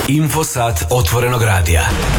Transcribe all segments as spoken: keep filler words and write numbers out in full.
Infosat otvorenog radija.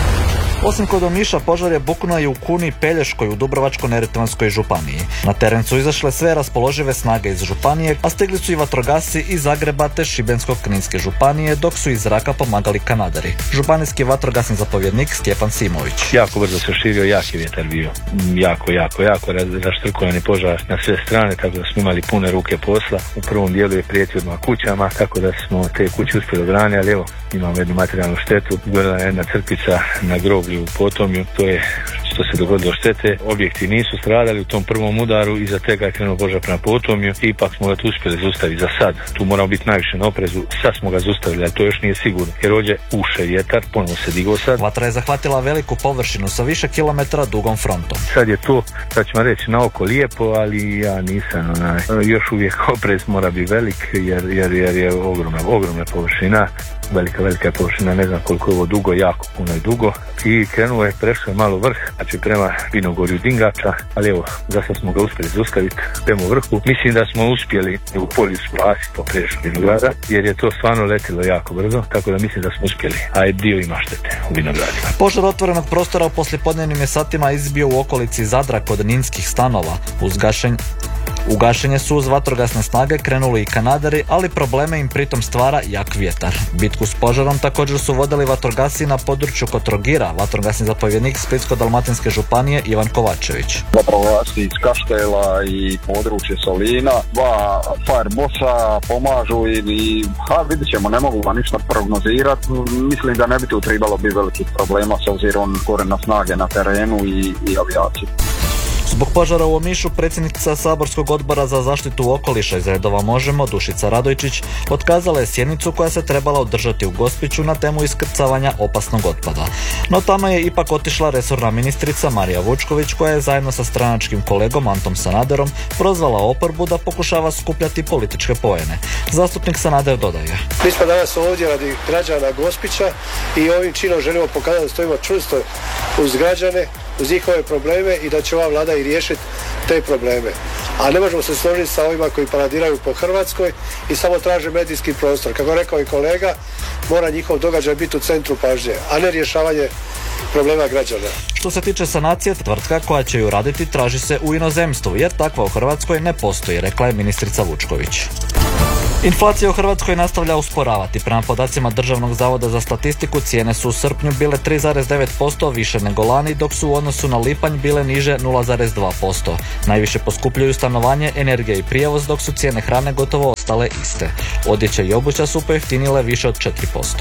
Osim kod Omiša, požar je buknuo i u Kuni Pelješkoj u Dubrovačko-neretvanskoj županiji. Na teren su izašle sve raspoložive snage iz županije, a stigli su i vatrogasci iz Zagreba te Šibensko-kninske županije, dok su iz zraka pomagali kanadari. Županijski vatrogasni zapovjednik Stjepan Simović. Jako brzo se širio, jaki vjetar bio. Jako, jako, jako raštrkovan je požar na sve strane, tako da smo imali pune ruke posla. U prvom dijelu je prijetio odmah kućama, tako da smo te kuće uspjeli obraniti, ali evo, imamo jednu materijalnu štetu. Gorila je jedna crkvica na groblju u Potomju, to je što se dogodilo štete. Objekti nisu stradali u tom prvom udaru, iza tega je krenuo požar prema Potomju i ipak smo ga tu uspjeli zaustaviti za sad. Tu moramo biti najviše na oprezu, sad smo ga zaustavili, ali to još nije sigurno, jer ovdje uše vjetar, ponovo se digao sad. Vatra je zahvatila veliku površinu sa više kilometara dugom frontom. Sad je to, sad ćemo reći, na oko lijepo, ali ja nisam, onaj, još uvijek oprez mora biti velik, jer, jer, jer je ogromna, ogromna površina. Velika, velika površina, ne znam koliko je ovo dugo, jako puno je dugo. I krenuo je, prešao je malo vrh, znači prema Vinogorju Dingača, ali evo, za sad smo ga uspjeli zaustaviti prema vrhu. Mislim da smo uspjeli u polju spasiti po prešu vinograda, jer je to stvarno letilo jako brzo, tako da mislim da smo uspjeli, a je dio ima štete u vinogradima. Požar otvorenog prostora u poslijepodnevnim je satima izbio u okolici Zadra kod ninskih stanova. Uz gašenje U gašenje su uz vatrogasne snage krenuli i kanadari, ali probleme im pritom stvara jak vjetar. Bitku s požarom također su vodili vatrogasci na području kod Trogira, vatrogasni zapovjednik Splitsko-dalmatinske županije Ivan Kovačević. Vatrogasci iz Kaštela i područje Solina, dva firebossa pomažu i, i ha, vidit ćemo, ne mogu ga ništa prognozirati. Mislim da ne bi tu trebalo biti velikih problema s obzirom gore na snage na terenu i, i avijaciju. Zbog požara u Omišu predsjednica saborskog odbora za zaštitu okoliša iz redova Možemo, Dušica Radojčić, otkazala je sjednicu koja se trebala održati u Gospiću na temu iskrcavanja opasnog otpada. No tamo je ipak otišla resorna ministrica Marija Vučković, koja je zajedno sa stranačkim kolegom Antom Sanaderom prozvala oporbu da pokušava skupljati političke poene. Zastupnik Sanader dodaje: Mi smo danas ovdje radi građana Gospića i ovim činom želimo pokazati da stojimo čvrsto uz građane, uz njihove probleme i da će ova vlada i riješiti te probleme. A ne možemo se složiti sa ovima koji paradiraju po Hrvatskoj i samo traže medijski prostor. Kako je rekao i kolega, mora njihov događaj biti u centru pažnje, a ne rješavanje problema građana. Što se tiče sanacije, tvrtka koja će ju raditi traži se u inozemstvu, jer takva u Hrvatskoj ne postoji, rekla je ministrica Vučković. Inflacija u Hrvatskoj nastavlja usporavati. Prema podacima Državnog zavoda za statistiku, cijene su u srpnju bile tri zarez devet posto više nego lani, dok su u odnosu na lipanj bile niže nula zarez dva posto. Najviše poskupljuju stanovanje, energija i prijevoz, dok su cijene hrane gotovo ostale iste. Odjeća i obuća su pojeftinile više od četiri posto.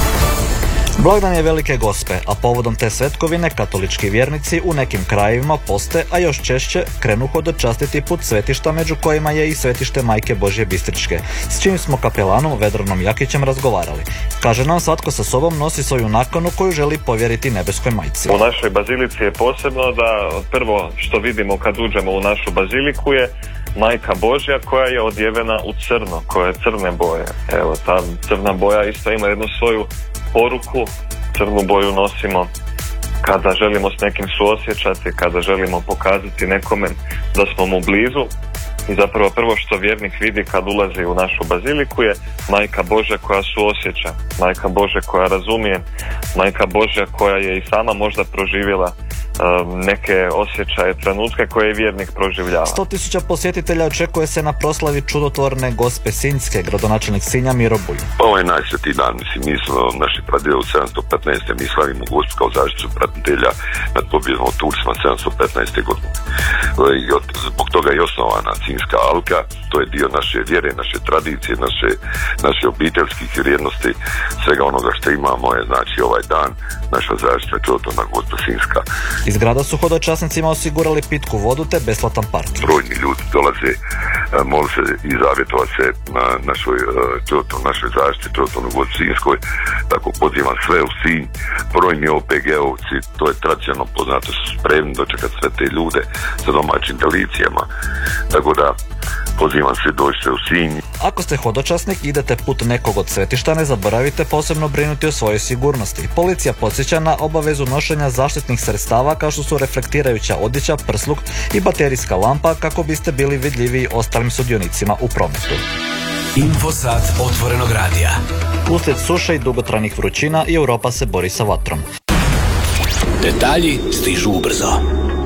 Blagdan je Velike Gospe, a povodom te svetkovine katolički vjernici u nekim krajevima poste, a još češće krenu hodočastiti put svetišta, među kojima je i svetište Majke Božje Bistričke, s čim smo kapelanom Vedranom Jakićem razgovarali. Kaže nam, svatko sa sobom nosi svoju nakanu koju želi povjeriti nebeskoj majci. U našoj bazilici je posebno da prvo što vidimo kad uđemo u našu baziliku je Majka Božja koja je odjevena u crno, koja je crne boje. Evo, ta crna boja isto ima jednu svoju poruku. Crnu boju nosimo kada želimo s nekim suosjećati, kada želimo pokazati nekome da smo mu blizu. I zapravo prvo što vjernik vidi kad ulazi u našu baziliku je Majka Božja koja suosjeća, Majka Božja koja razumije, Majka Božja koja je i sama možda proživjela um, neke osjećaje, trenutke koje je vjernik proživljava. sto tisuća posjetitelja očekuje se na proslavi čudotvorne Gospe Sinjske, gradonačelnik Sinja Miro Bulj. Ovo je najsvetiji dan, mislim, mi smo naši pradjedovi u sedamsto petnaeste. mi slavimo Gospu kao zaštitu pratitelja nad pobjedom od Turcima sedamsto petnaeste. godine. I od, zbog toga je osnovana Sinjska alka, to je dio naše vjere, naše tradicije, naše, naše obiteljskih vrijednosti, svega onoga što imamo je, znači, ovaj dan, naša zaštita čudotvorna Gospa Sinjska. Iz grada su hodočasnicima osigurali pitku vodu te besplatan parking. Brojni ljudi dolaze, moli se i zavjetovati se na našoj čudotvornoj, našoj zaštiti čudotvornoj Gospi Sinjskoj, tako pozivam sve u Sinj, brojni O P G-ovci, to je tradicionalno poznato, su spremni dočekati sve te ljude sa domaćim delicijama, tako da pozivam se dođite u Sinj. Ako ste hodočasnik i idete put nekog od svetišta, ne zaboravite posebno brinuti o svojoj sigurnosti. Policija podsjeća na obavezu nošenja zaštitnih sredstava kao što su reflektirajuća odjeća, prsluk i baterijska lampa kako biste bili vidljiviji ostalim sudionicima u prometu. Infosat otvorenog radija. Uslijed suše i dugotrajnih vrućina i Europa se bori sa vatrom. Detalji stižu ubrzo.